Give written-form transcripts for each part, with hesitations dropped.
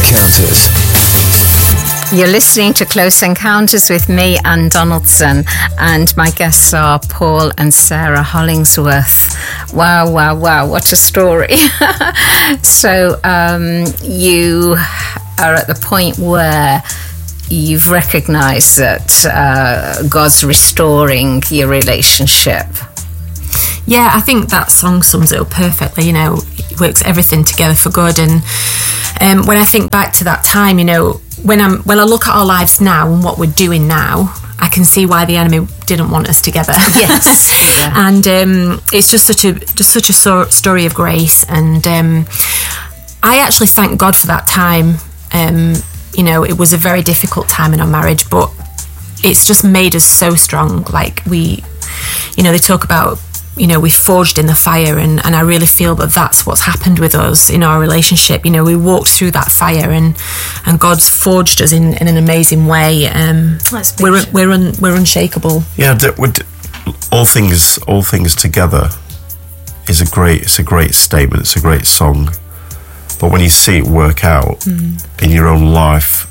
Encounters. You're listening to Close Encounters with me, Anne Donaldson, and my guests are Paul and Sarah Hollingsworth. Wow, wow, wow, what a story. So you are at the point where you've recognised that God's restoring your relationship. Yeah, I think that song sums it up perfectly. You know, it works everything together for good. And when I think back to that time, you know, when I look at our lives now and what we're doing now, I can see why the enemy didn't want us together. Yes, yeah. And it's just such a story of grace. And I actually thank God for that time. You know, it was a very difficult time in our marriage, but it's just made us so strong. Like we, you know, they talk about, you know, we forged in the fire, and I really feel that that's what's happened with us in our relationship. You know, we walked through that fire, and God's forged us in an amazing way. We're unshakable. Yeah, all things together is it's a great statement. It's a great song, but when you see it work out in your own life,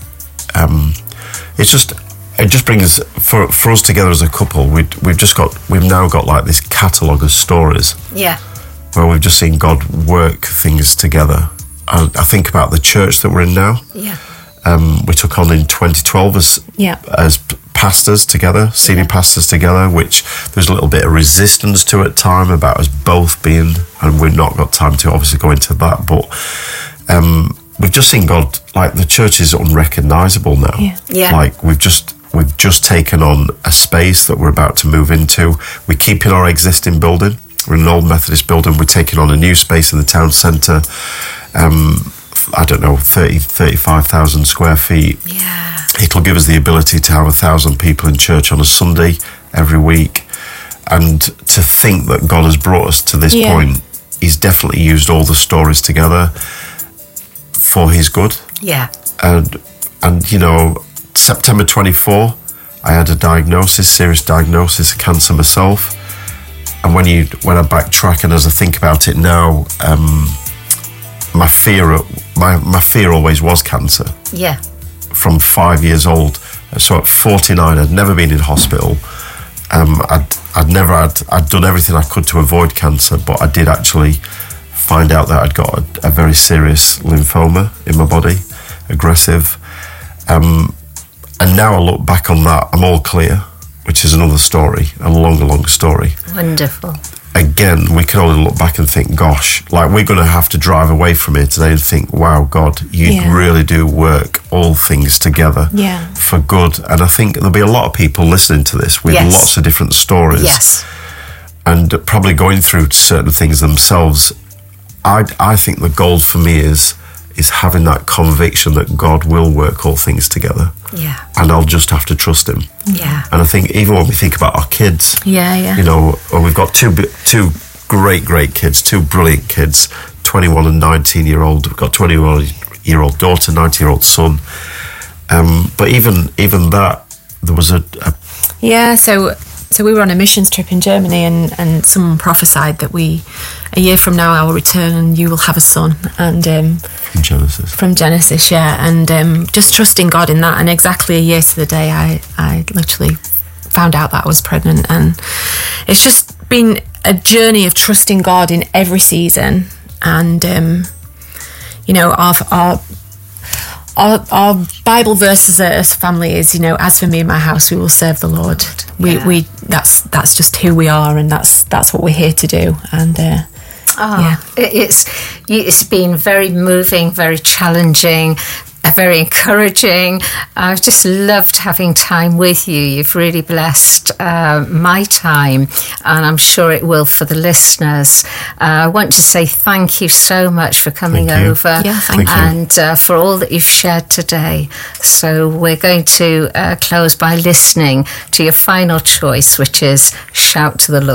it just brings for us together as a couple. We've now got like this catalogue of stories. Yeah. Where we've just seen God work things together. I think about the church that we're in now. Yeah. We took on in 2012 as pastors together, senior pastors together, which there's a little bit of resistance to at time about us both being, and we've not got time to obviously go into that, but we've just seen God, like the church is unrecognisable now. Yeah. Yeah. Like we've just taken on a space that we're about to move into. We keep in our existing building. We're in an old Methodist building. We're taking on a new space in the town centre. I don't know, 35,000 square feet. Yeah. It'll give us the ability to have 1,000 people in church on a Sunday every week. And to think that God has brought us to this point, He's definitely used all the stories together for His good. Yeah. And you know, September 24, I had a serious diagnosis of cancer myself. And when I backtrack and as I think about it now, my fear always was cancer. Yeah. From 5 years old. So at 49, I'd never been in hospital. I'd done everything I could to avoid cancer, but I did actually find out that I'd got a very serious lymphoma in my body, aggressive. And now I look back on that, I'm all clear, which is another story, a long story. Wonderful. Again, we can only look back and think, gosh, like we're going to have to drive away from here today and think, wow, God, you really do work all things together for good. And I think there'll be a lot of people listening to this with lots of different stories. Yes. And probably going through certain things themselves. I think the goal for me is having that conviction that God will work all things together. Yeah. And I'll just have to trust Him. Yeah. And I think even when we think about our kids, you know, we've got two great kids, two brilliant kids, 21 and 19-year-old. We've got 21-year-old daughter, 19-year-old son. But even that, there was So we were on a missions trip in Germany, and someone prophesied that a year from now I will return and you will have a son. And from Genesis, and just trusting God in that. And exactly a year to the day, I literally found out that I was pregnant. And it's just been a journey of trusting God in every season. And you know, our Bible verses as a family is, you know, as for me and my house, we will serve the Lord. We that's just who we are, and that's what we're here to do. And it's been very moving, very challenging, very encouraging. I've just loved having time with you. You've really blessed my time, and I'm sure it will for the listeners. I want to say thank you so much for coming over and for all that you've shared today. So we're going to close by listening to your final choice, which is Shout to the Lord.